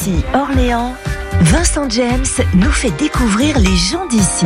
Ici Orléans, Vincent James nous fait découvrir les gens d'ici.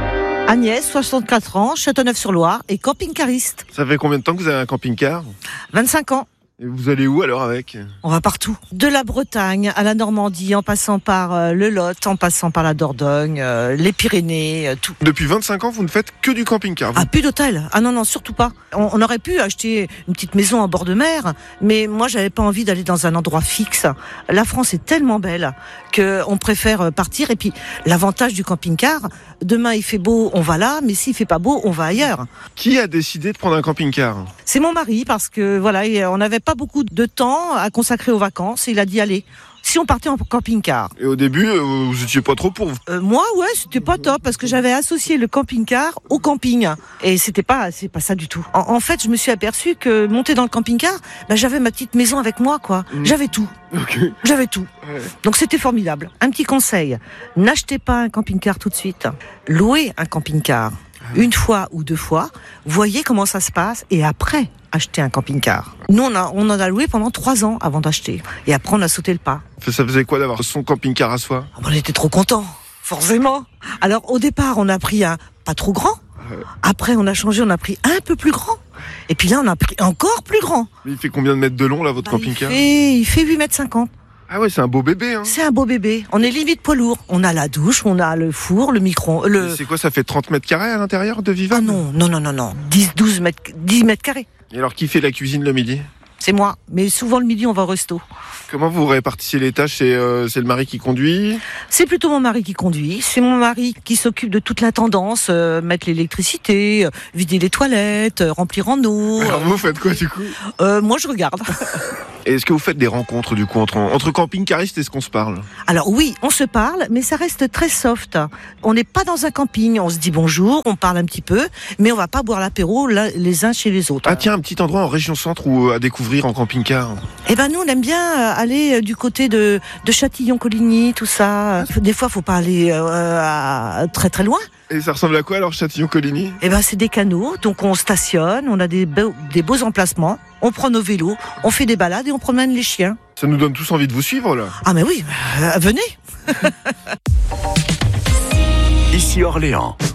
Agnès, 64 ans, Châteauneuf-sur-Loire et camping-cariste. Ça fait combien de temps que vous avez un camping-car ? 25 ans. Et vous allez où alors avec ? On va partout. De la Bretagne à la Normandie, en passant par le Lot, en passant par la Dordogne, les Pyrénées, tout. Depuis 25 ans, vous ne faites que du camping-car, vous ? Ah, plus d'hôtel. Ah non, surtout pas. On aurait pu acheter une petite maison en bord de mer, mais moi, j'avais pas envie d'aller dans un endroit fixe. La France est tellement belle qu'on préfère partir. Et puis, l'avantage du camping-car, demain il fait beau, on va là, mais s'il fait pas beau, on va ailleurs. Qui a décidé de prendre un camping-car ? C'est mon mari, parce que voilà, on n'avait pas beaucoup de temps à consacrer aux vacances. Et il a dit, allez, si on partait en camping-car. Et au début, vous étiez pas trop pour vous ? Moi, ouais, c'était pas top, parce que j'avais associé le camping-car au camping. Et c'est pas ça du tout. En fait, je me suis aperçue que monter dans le camping-car, j'avais ma petite maison avec moi, quoi. J'avais tout. Okay. J'avais tout. Ouais. Donc c'était formidable. Un petit conseil, n'achetez pas un camping-car tout de suite. Louez un camping-car. Une fois ou deux fois, voyez comment ça se passe et après, achetez un camping-car. Nous, on en a loué pendant 3 ans avant d'acheter. Et après, on a sauté le pas. Ça faisait quoi d'avoir son camping-car à soi ? On était trop contents, forcément. Alors au départ, on a pris un pas trop grand. Après, on a changé, on a pris un peu plus grand. Et puis là, on a pris encore plus grand. Mais il fait combien de mètres de long, là, votre camping-car ? Il fait 8,50 m. Ah ouais, c'est un beau bébé, hein. C'est un beau bébé. On est limite poids lourd. On a la douche, on a le four, le micro... C'est quoi, ça fait 30 mètres carrés à l'intérieur de vivable ? Ah non. 10 mètres carrés. Et alors, qui fait la cuisine le midi ? C'est moi. Mais souvent, le midi, on va au resto. Comment vous répartissez les tâches ? C'est le mari qui conduit ? C'est plutôt mon mari qui conduit. C'est mon mari qui s'occupe de toute la tendance, mettre l'électricité, vider les toilettes, remplir en eau. Alors vous faites quoi, du coup ? Moi, je regarde. Et est-ce que vous faites des rencontres, du coup, entre camping-caristes, est-ce qu'on se parle ? Alors oui, on se parle, mais ça reste très soft. On n'est pas dans un camping. On se dit bonjour, on parle un petit peu, mais on va pas boire l'apéro les uns chez les autres. Ah tiens, un petit endroit en région centre où à découvrir en camping-car. Eh ben nous, on aime bien aller du côté de Châtillon-Coligny, tout ça. Des fois, faut pas aller très très loin. Et ça ressemble à quoi alors, Châtillon-Coligny ? Eh ben c'est des canaux, donc on stationne, on a des beaux emplacements, on prend nos vélos, on fait des balades et on promène les chiens. Ça nous donne tous envie de vous suivre là. Ah mais oui, venez. Ici Orléans.